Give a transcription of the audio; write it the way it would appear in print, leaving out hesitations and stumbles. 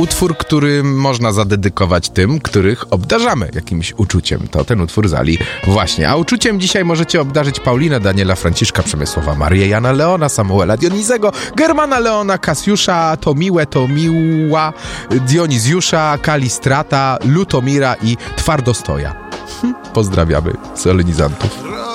utwór, który można zadedykować tym, których obdarzamy jakimś uczuciem. To ten utwór Zali właśnie. A uczuciem dzisiaj możecie obdarzyć Paulinę, Daniela, Franciszka, Przemysława, Marię, Jana, Leona, Samuela, Dionizego, Germana, Leona, Kasiusza, Tomiłę, Tomiła, Dionizjusza, Kalistrata, Lutomira i Twardostoja. Pozdrawiamy solenizantów.